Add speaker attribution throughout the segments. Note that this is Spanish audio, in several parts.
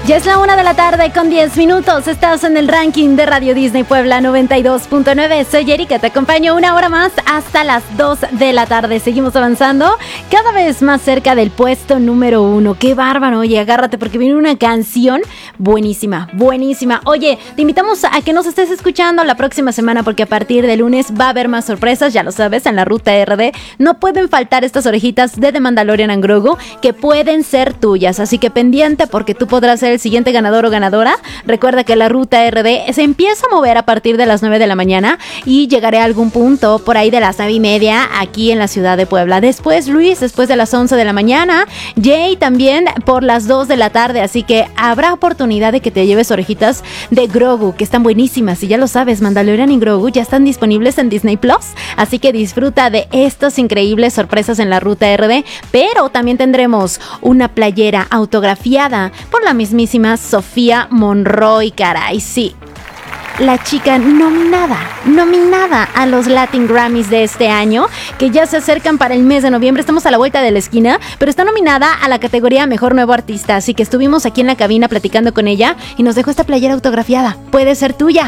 Speaker 1: Ya es la 1:00 con 10 minutos. Estás en el ranking de Radio Disney Puebla 92.9. Soy Erika, te acompaño una hora más hasta las 2:00. Seguimos avanzando cada vez más cerca del puesto número 1. ¡Qué bárbaro! Oye, agárrate porque viene una canción buenísima, buenísima. Oye, te invitamos a que nos estés escuchando la próxima semana porque a partir de lunes va a haber más sorpresas. Ya lo sabes, en la ruta RD no pueden faltar estas orejitas de The Mandalorian and Grogu que pueden ser tuyas. Así que pendiente porque tú podrás ser el siguiente ganador o ganadora. Recuerda que la ruta RD se empieza a mover a partir de las 9 de la mañana y llegaré a algún punto por ahí de las 9:30 aquí en la ciudad de Puebla. Después Luis, después de las 11 de la mañana, Jay también por las 2 de la tarde, así que habrá oportunidad de que te lleves orejitas de Grogu, que están buenísimas y ya lo sabes, Mandalorian y Grogu ya están disponibles en Disney Plus, así que disfruta de estas increíbles sorpresas en la ruta RD, pero también tendremos una playera autografiada por la mismísima Sofía Monroy, caray, sí. La chica nominada a los Latin Grammys de este año, que ya se acercan para el mes de noviembre. Estamos a la vuelta de la esquina, pero está nominada a la categoría Mejor Nuevo Artista. Así que estuvimos aquí en la cabina platicando con ella y nos dejó esta playera autografiada. Puede ser tuya.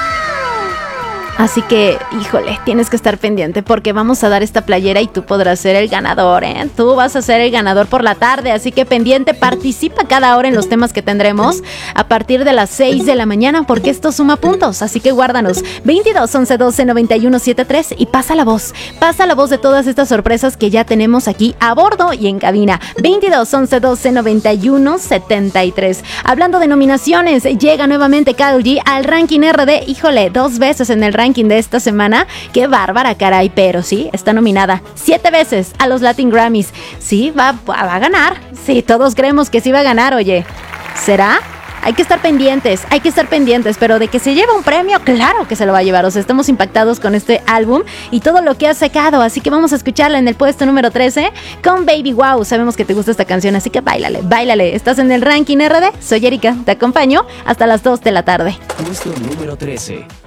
Speaker 1: Así que, híjole, tienes que estar pendiente porque vamos a dar esta playera y tú podrás ser el ganador, ¿eh? Tú vas a ser el ganador por la tarde, así que pendiente, participa cada hora en los temas que tendremos a partir de las 6 de la mañana porque esto suma puntos, así que guárdanos. 22 11 12 91 73 y pasa la voz de todas estas sorpresas que ya tenemos aquí a bordo y en cabina. 22 11 12 91 73. Hablando de nominaciones, llega nuevamente Karol G al ranking RD, híjole, 2 veces en el ranking de esta semana. Qué bárbara, caray, pero sí, está nominada 7 veces a los Latin Grammys. Sí, va a ganar. Sí, todos creemos que sí va a ganar, oye. ¿Será? Hay que estar pendientes, pero de que se lleva un premio, claro que se lo va a llevar. O sea, estamos impactados con este álbum y todo lo que ha sacado, así que vamos a escucharla en el puesto número 13 con Baby Wow. Sabemos que te gusta esta canción, así que báilale. Estás en el ranking RD, soy Erika, te acompaño hasta las 2:00.
Speaker 2: Puesto número 13.